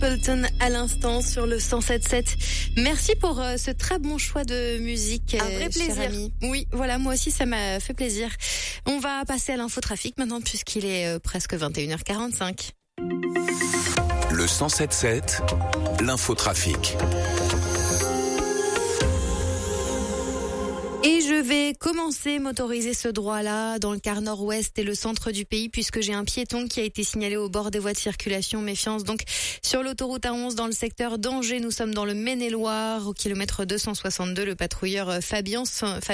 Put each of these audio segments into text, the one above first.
Appleton à l'instant sur le 107.7. Merci pour ce très bon choix de musique. Un vrai plaisir. Cher ami. Oui, voilà, moi aussi ça m'a fait plaisir. On va passer à l'infotrafic maintenant puisqu'il est presque 21h45. Le 107.7, l'infotrafic. Et je vais commencer motoriser ce droit-là dans le quart nord-ouest et le centre du pays puisque j'ai un piéton qui a été signalé au bord des voies de circulation. Méfiance donc sur l'autoroute A11 dans le secteur d'Angers. Nous sommes dans le Maine-et-Loire au kilomètre 262. Le patrouilleur Fabien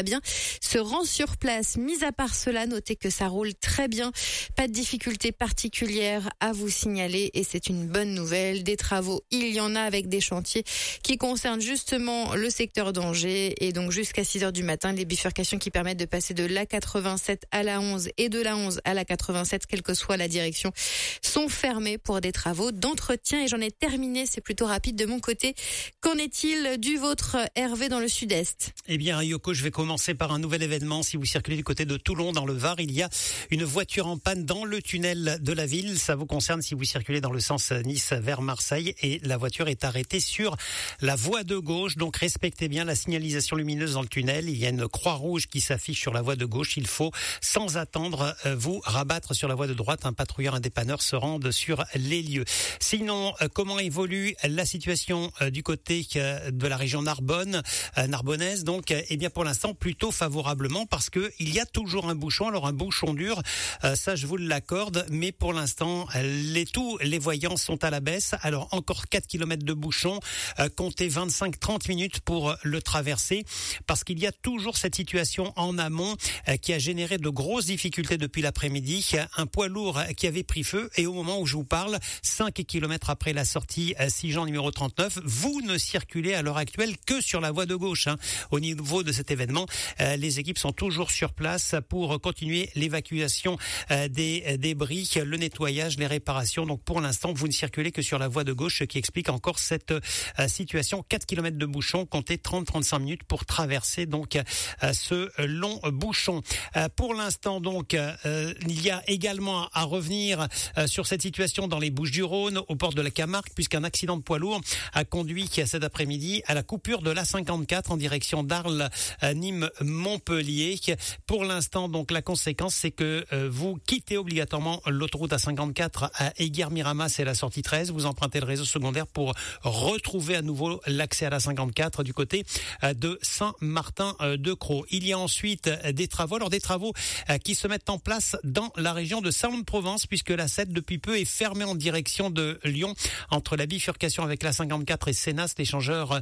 se rend sur place. Mis à part cela, notez que ça roule très bien. Pas de difficultés particulières à vous signaler et c'est une bonne nouvelle. Des travaux, il y en a avec des chantiers qui concernent justement le secteur d'Angers et donc jusqu'à 6h du matin. Les bifurcations qui permettent de passer de l'A87 à la 11 et de la 11 à la 87, quelle que soit la direction, sont fermées pour des travaux d'entretien. Et j'en ai terminé, c'est plutôt rapide de mon côté. Qu'en est-il du vôtre, Hervé, dans le sud-est ? Eh bien, Yoko, je vais commencer par un nouvel événement. Si vous circulez du côté de Toulon, dans le Var, il y a une voiture en panne dans le tunnel de la ville. Ça vous concerne si vous circulez dans le sens Nice vers Marseille et la voiture est arrêtée sur la voie de gauche. Donc, respectez bien la signalisation lumineuse dans le tunnel. Il y a une croix rouge qui s'affiche sur la voie de gauche. Il faut, sans attendre, vous rabattre sur la voie de droite. Un patrouilleur, un dépanneur se rendent sur les lieux. Sinon, comment évolue la situation du côté de la région narbonnaise? Donc, eh bien, pour l'instant, plutôt favorablement parce que il y a toujours un bouchon. Alors, un bouchon dur, ça, je vous l'accorde. Mais pour l'instant, tous les voyants sont à la baisse. Alors, encore 4 km de bouchon. Comptez 25-30 minutes pour le traverser parce qu'il y a toujours cette situation en amont qui a généré de grosses difficultés depuis l'après-midi. Un poids lourd qui avait pris feu et au moment où je vous parle, 5 km après la sortie Sigean numéro 39, vous ne circulez à l'heure actuelle que sur la voie de gauche. Au niveau de cet événement, les équipes sont toujours sur place pour continuer l'évacuation des débris, le nettoyage, les réparations. Donc pour l'instant, vous ne circulez que sur la voie de gauche, ce qui explique encore cette situation. 4 km de bouchon, comptez 30-35 minutes pour traverser donc ce long bouchon. Pour l'instant donc, il y a également à revenir sur cette situation dans les Bouches-du-Rhône, au port de la Camargue, puisqu'un accident de poids lourd a conduit cet après-midi à la coupure de l'A54 en direction d'Arles, Nîmes, Montpellier. Pour l'instant donc, la conséquence c'est que vous quittez obligatoirement l'autoroute A54 à Eyguières-Miramas et la sortie 13. Vous empruntez le réseau secondaire pour retrouver à nouveau l'accès à l'A54 du côté de Saint-Martin-de-Crau. Il y a ensuite des travaux. Alors des travaux qui se mettent en place dans la région de Salon-de-Provence puisque la 7 depuis peu est fermée en direction de Lyon entre la bifurcation avec la 54 et Sénas, l'échangeur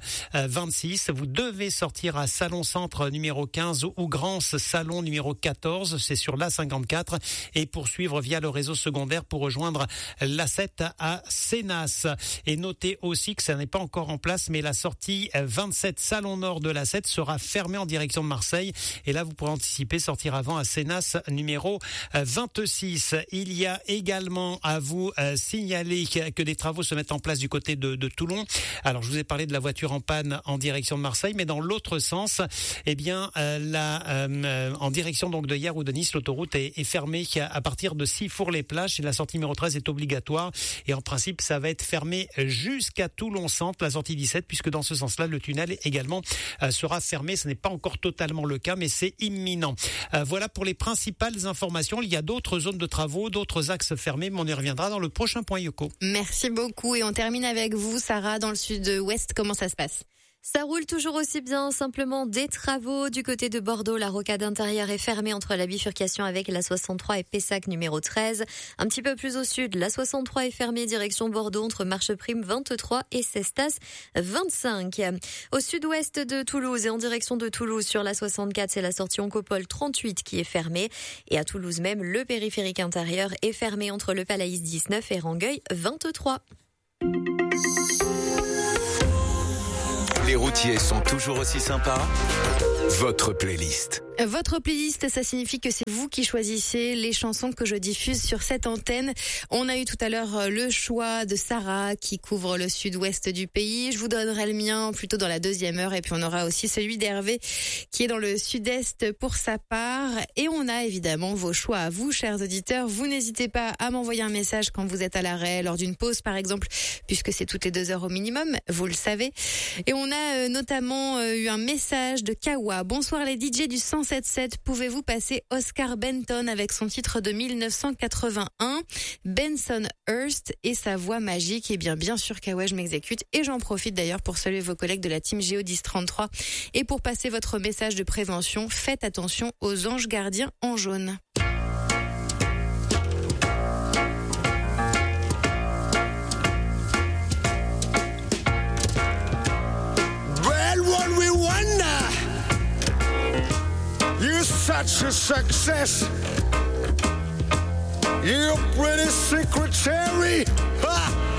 26. Vous devez sortir à Salon-Centre numéro 15 ou Grance Salon numéro 14. C'est sur la 54 et poursuivre via le réseau secondaire pour rejoindre la 7 à Sénas. Et notez aussi que ça n'est pas encore en place mais la sortie 27 Salon Nord de la 7 sera fermée en direction de Marseille. Et là, vous pourrez anticiper, sortir avant à Sénas numéro 26. Il y a également à vous signaler que des travaux se mettent en place du côté de Toulon. Alors, je vous ai parlé de la voiture en panne en direction de Marseille, mais dans l'autre sens, eh bien, en direction donc de Hyères ou de Nice, l'autoroute est fermée à partir de Sifour-les-Plages et la sortie numéro 13 est obligatoire. Et en principe, ça va être fermé jusqu'à Toulon-Centre, la sortie 17, puisque dans ce sens-là, le tunnel également sera fermé. Ce n'est pas encore totalement le cas, mais c'est imminent. Voilà pour les principales informations. Il y a d'autres zones de travaux, d'autres axes fermés, mais on y reviendra dans le prochain point Yoko. Merci beaucoup et on termine avec vous, Sarah, dans le sud-ouest. Comment ça se passe ? Ça roule toujours aussi bien, simplement des travaux du côté de Bordeaux. La rocade intérieure est fermée entre la bifurcation avec la 63 et Pessac numéro 13. Un petit peu plus au sud, la 63 est fermée direction Bordeaux entre Marcheprime 23 et Cestas 25. Au sud-ouest de Toulouse et en direction de Toulouse sur la 64, c'est la sortie Oncopole 38 qui est fermée. Et à Toulouse même, le périphérique intérieur est fermé entre le Palaïs 19 et Rangueil 23. Les routiers sont toujours aussi sympas. Votre playlist. Votre playlist, ça signifie que c'est vous qui choisissez les chansons que je diffuse sur cette antenne. On a eu tout à l'heure le choix de Sarah qui couvre le sud-ouest du pays. Je vous donnerai le mien plutôt dans la deuxième heure et puis on aura aussi celui d'Hervé qui est dans le sud-est pour sa part. Et on a évidemment vos choix à vous, chers auditeurs. Vous n'hésitez pas à m'envoyer un message quand vous êtes à l'arrêt, lors d'une pause par exemple, puisque c'est toutes les 2 heures au minimum, vous le savez. Et on a notamment eu un message de Kawa. Bonsoir les DJ du 107.7, pouvez-vous passer Oscar Benton avec son titre de 1981, Benson Hearst et sa voix magique? Eh bien sûr Kawa, je m'exécute et j'en profite d'ailleurs pour saluer vos collègues de la team Géo 1033 et pour passer votre message de prévention, faites attention aux anges gardiens en jaune. Such a success. You're pretty secretary. Ha!